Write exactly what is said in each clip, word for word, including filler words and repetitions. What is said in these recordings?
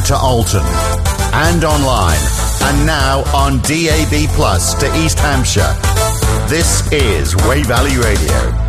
to Alton and online, and now on D A B Plus to East Hampshire. This is Wey Valley Radio.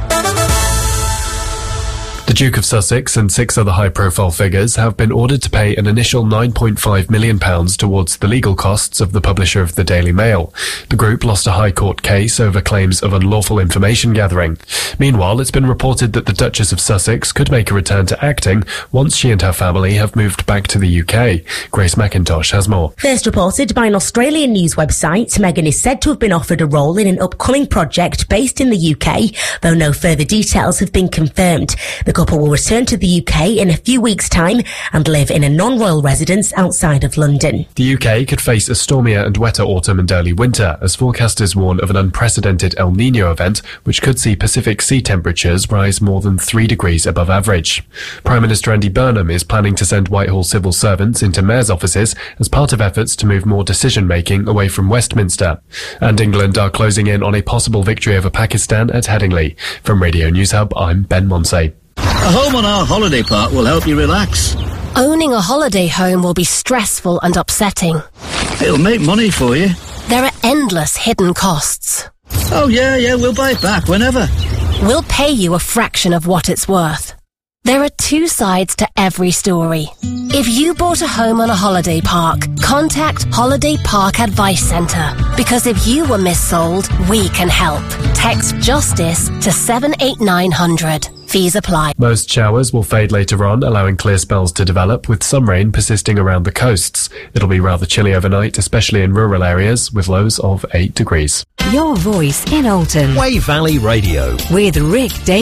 The Duke of Sussex and six other high-profile figures have been ordered to pay an initial nine point five million pounds towards the legal costs of the publisher of the Daily Mail. The group lost a High Court case over claims of unlawful information gathering. Meanwhile, it's been reported that the Duchess of Sussex could make a return to acting once she and her family have moved back to the U K. Grace McIntosh has more. First reported by an Australian news website, Meghan is said to have been offered a role in an upcoming project based in the U K, though no further details have been confirmed. The couple will return to the U K in a few weeks' time and live in a non-royal residence outside of London. The U K could face a stormier and wetter autumn and early winter as forecasters warn of an unprecedented El Niño event which could see Pacific sea temperatures rise more than three degrees above average. Prime Minister Andy Burnham is planning to send Whitehall civil servants into mayors' offices as part of efforts to move more decision-making away from Westminster. And England are closing in on a possible victory over Pakistan at Headingley. From Radio News Hub, I'm Ben Monsey. A home on our holiday park will help you relax. Owning a holiday home will be stressful and upsetting. It'll make money for you. There are endless hidden costs. Oh yeah, yeah, we'll buy it back whenever. We'll pay you a fraction of what it's worth. There are two sides to every story. If you bought a home on a holiday park, contact Holiday Park Advice Centre. Because if you were missold, we can help. Text JUSTICE to seven eight nine hundred. Fees apply. Most showers will fade later on, allowing clear spells to develop, with some rain persisting around the coasts. It'll be rather chilly overnight, especially in rural areas, with lows of eight degrees. Your voice in Alton. Wey Valley Radio. With Rick Davis.